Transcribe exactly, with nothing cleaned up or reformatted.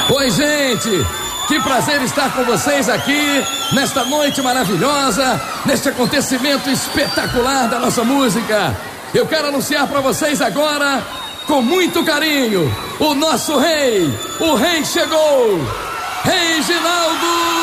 Oi, gente, que prazer estar com vocês aqui nesta noite maravilhosa, neste acontecimento espetacular da nossa música. Eu quero anunciar para vocês agora, com muito carinho, o nosso rei, o rei chegou, Reginaldo